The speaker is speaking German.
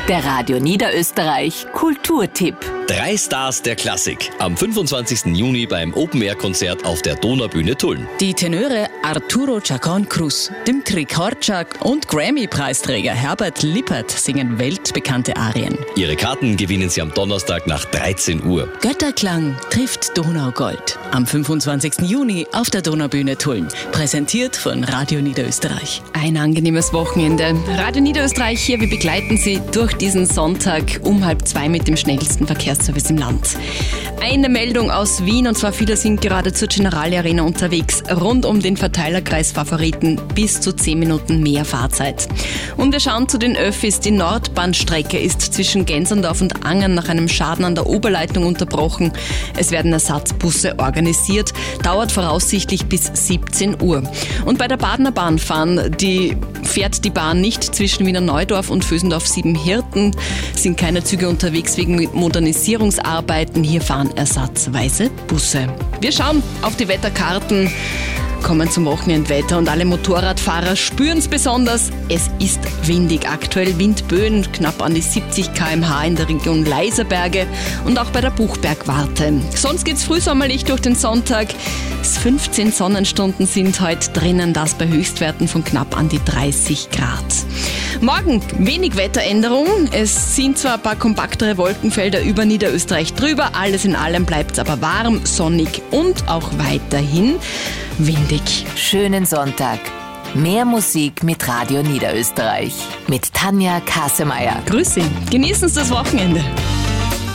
Der Radio Niederösterreich Kulturtipp. 3 Stars der Klassik. Am 25. Juni beim Open-Air-Konzert auf der Donaubühne Tulln. Die Tenöre Arturo Chacón Cruz, Dmitri Korczak und Grammy-Preisträger Herbert Lippert singen weltbekannte Arien. Ihre Karten gewinnen Sie am Donnerstag nach 13 Uhr. Götterklang trifft Donaugold. Am 25. Juni auf der Donaubühne Tulln. Präsentiert von Radio Niederösterreich. Ein angenehmes Wochenende. Radio Niederösterreich hier, wir begleiten Sie durch diesen Sonntag um 1:30 mit dem schnellsten Verkehrsservice im Land. Eine Meldung aus Wien, und zwar viele sind gerade zur Generali Arena unterwegs. Rund um den Verteilerkreis Favoriten bis zu 10 Minuten mehr Fahrzeit. Und wir schauen zu den Öffis. Die Nordbahnstrecke ist zwischen Gensendorf und Angern nach einem Schaden an der Oberleitung unterbrochen. Es werden Ersatzbusse organisiert, dauert voraussichtlich bis 17 Uhr. Und bei der Badener Bahn fährt die Bahn nicht zwischen Wiener Neudorf und Vösendorf-Siebenhirten. Sind keine Züge unterwegs wegen Modernisierungsarbeiten. Hier fahren ersatzweise Busse. Wir schauen auf die Wetterkarten, kommen zum Wochenendwetter, und alle Motorradfahrer spüren es besonders. Es ist windig. Aktuell Windböen knapp an die 70 km/h in der Region Leiserberge und auch bei der Buchbergwarte. Sonst geht's frühsommerlich durch den Sonntag. 15 Sonnenstunden sind heute drinnen, das bei Höchstwerten von knapp an die 30 Grad. Morgen wenig Wetteränderung. Es sind zwar ein paar kompaktere Wolkenfelder über Niederösterreich drüber. Alles in allem bleibt es aber warm, sonnig und auch weiterhin windig. Schönen Sonntag. Mehr Musik mit Radio Niederösterreich. Mit Tanja Kasemeyer. Grüß Sie. Genießen Sie das Wochenende.